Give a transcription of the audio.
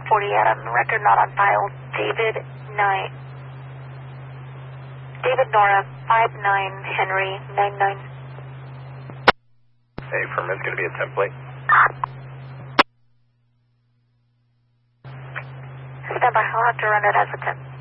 48 on record, not on file. David Nora, 59 Henry, 99. Hey, firm is going to be a template. Stand by, I'll have to run it as a temp.